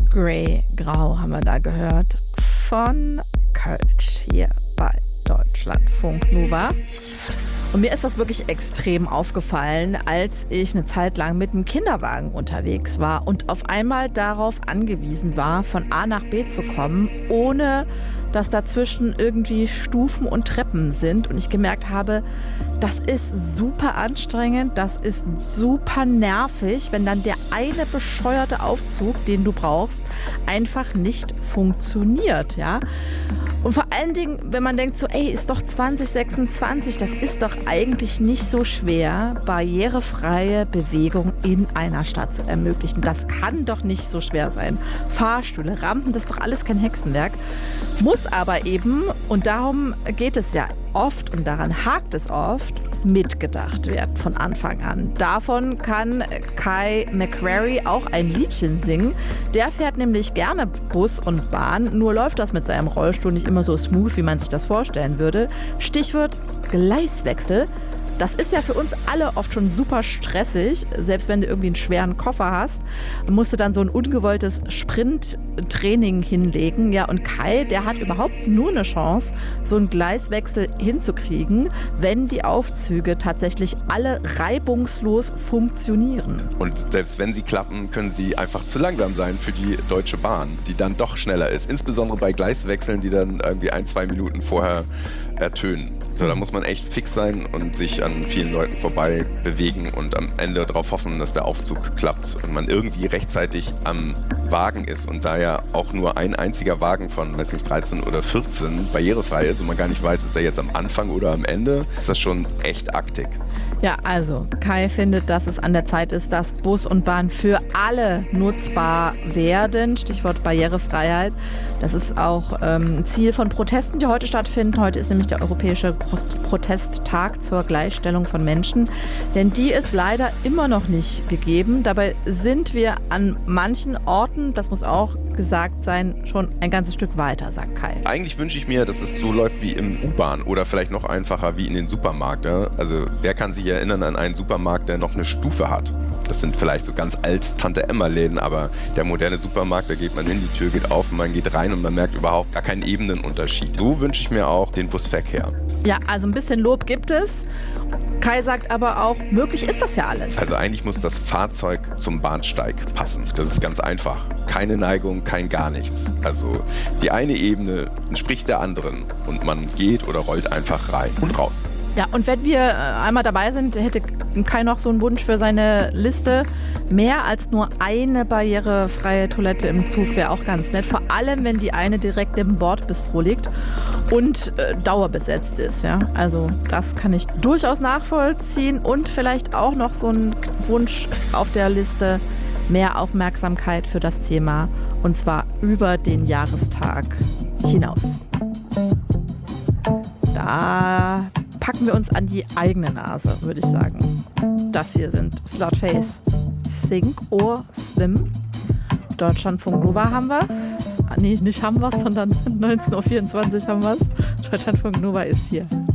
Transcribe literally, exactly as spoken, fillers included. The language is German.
Grey Grau haben wir da gehört von Kölsch hier bei Deutschlandfunk Nova. Und mir ist das wirklich extrem aufgefallen, als ich eine Zeit lang mit dem Kinderwagen unterwegs war und auf einmal darauf angewiesen war, von A nach B zu kommen, ohne dass dazwischen irgendwie Stufen und Treppen sind. Und ich gemerkt habe, das ist super anstrengend, das ist super nervig, wenn dann der eine bescheuerte Aufzug, den du brauchst, einfach nicht funktioniert, ja. Und vor allen Dingen, wenn man denkt so, ey, ist doch zwanzig sechsundzwanzig, das ist doch eigentlich nicht so schwer, barrierefreie Bewegung in einer Stadt zu ermöglichen. Das kann doch nicht so schwer sein. Fahrstühle, Rampen, das ist doch alles kein Hexenwerk. Muss aber eben, und darum geht es ja oft und daran hakt es oft, mitgedacht werden von Anfang an. Davon kann Kai McCrary auch ein Liedchen singen. Der fährt nämlich gerne Bus und Bahn, nur läuft das mit seinem Rollstuhl nicht immer so smooth, wie man sich das vorstellen würde. Stichwort Gleiswechsel. Das ist ja für uns alle oft schon super stressig, selbst wenn du irgendwie einen schweren Koffer hast, musst du dann so ein ungewolltes Sprinttraining hinlegen. Ja, und Kai, der hat überhaupt nur eine Chance, so einen Gleiswechsel hinzukriegen, wenn die Aufzüge tatsächlich alle reibungslos funktionieren. Und selbst wenn sie klappen, können sie einfach zu langsam sein für die Deutsche Bahn, die dann doch schneller ist. Insbesondere bei Gleiswechseln, die dann irgendwie ein, zwei Minuten vorher ertönen. So, da muss man echt fix sein und sich an vielen Leuten vorbei bewegen und am Ende darauf hoffen, dass der Aufzug klappt und man irgendwie rechtzeitig am Wagen ist. Und da ja auch nur ein einziger Wagen von, weiß nicht, dreizehn oder vierzehn barrierefrei ist und man gar nicht weiß, ist der jetzt am Anfang oder am Ende, ist das schon echt Aktik. Ja, also Kai findet, dass es an der Zeit ist, dass Bus und Bahn für alle nutzbar werden. Stichwort Barrierefreiheit. Das ist auch ähm, ein Ziel von Protesten, die heute stattfinden. Heute ist nämlich der Europäische Protesttag zur Gleichstellung von Menschen. Denn die ist leider immer noch nicht gegeben. Dabei sind wir an manchen Orten, das muss auch gesagt sein, schon ein ganzes Stück weiter, sagt Kai. Eigentlich wünsche ich mir, dass es so läuft wie im U-Bahn oder vielleicht noch einfacher wie in den Supermarkt. Ja? Also wer kann sich erinnern an einen Supermarkt, der noch eine Stufe hat? Das sind vielleicht so ganz alte Tante-Emma-Läden, aber der moderne Supermarkt, da geht man hin, die Tür geht auf und man geht rein und man merkt überhaupt gar keinen Ebenenunterschied. So wünsche ich mir auch den Busverkehr. Ja, also ein bisschen Lob gibt es. Kai sagt aber auch, möglich ist das ja alles. Also eigentlich muss das Fahrzeug zum Bahnsteig passen. Das ist ganz einfach. Keine Neigung, kein gar nichts. Also die eine Ebene entspricht der anderen und man geht oder rollt einfach rein und raus. Ja, und wenn wir äh, einmal dabei sind, hätte Kai noch so einen Wunsch für seine Liste. Mehr als nur eine barrierefreie Toilette im Zug wäre auch ganz nett. Vor allem, wenn die eine direkt neben Bordbistro liegt und äh, dauerbesetzt ist. Ja? Also das kann ich durchaus nachvollziehen. Und vielleicht auch noch so ein Wunsch auf der Liste, mehr Aufmerksamkeit für das Thema. Und zwar über den Jahrestag hinaus. Da packen wir uns an die eigene Nase, würde ich sagen. Das hier sind Slotface, Sink or Swim. Deutschlandfunk Nova haben wir's. Nee, nicht haben wir's, sondern neunzehn Uhr vierundzwanzig haben wir's. Deutschlandfunk Nova ist hier.